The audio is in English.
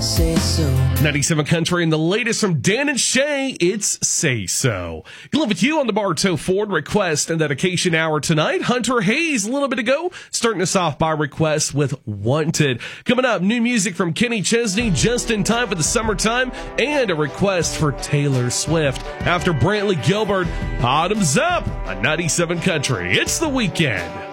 Say so. 97 Country and the latest from Dan and Shay, it's Say So. Live with you on the Bartow Ford request and dedication hour tonight. Hunter Hayes, a little bit ago, starting us off by request with Wanted. Coming up, new music from Kenny Chesney just in time for the summertime and a request for Taylor Swift. After Brantley Gilbert, Bottoms Up on 97 Country. It's the weekend.